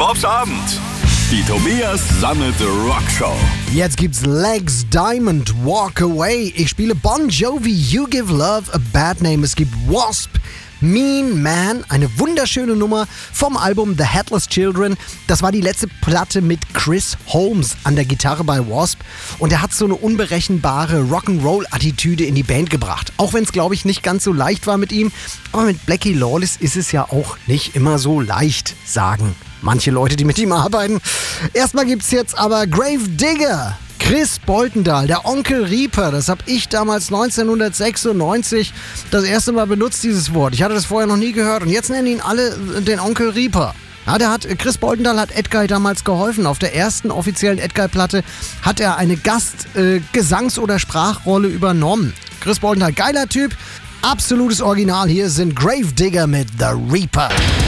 Bobs Abend. Die Tobias Sammelte Rockshow. Jetzt gibt's Legs Diamond, Walk Away. Ich spiele Bon Jovi, You Give Love a Bad Name. Es gibt Wasp, Mean Man, eine wunderschöne Nummer vom Album The Headless Children. Das war die letzte Platte mit Chris Holmes an der Gitarre bei Wasp. Und er hat so eine unberechenbare Rock'n'Roll-Attitüde in die Band gebracht. Auch wenn es, glaube ich, nicht ganz so leicht war mit ihm. Aber mit Blackie Lawless ist es ja auch nicht immer so leicht, sagen manche Leute, die mit ihm arbeiten. Erstmal gibt's jetzt aber Grave Digger. Chris Boltendahl, der Onkel Reaper, das habe ich damals 1996 das erste Mal benutzt, dieses Wort. Ich hatte das vorher noch nie gehört und jetzt nennen ihn alle den Onkel Reaper. Ja, Chris Boltendahl hat Edguy damals geholfen. Auf der ersten offiziellen Edguy-Platte hat er eine Gesangs- oder Sprachrolle übernommen. Chris Boltendahl, geiler Typ, absolutes Original. Hier sind Grave Digger mit The Reaper.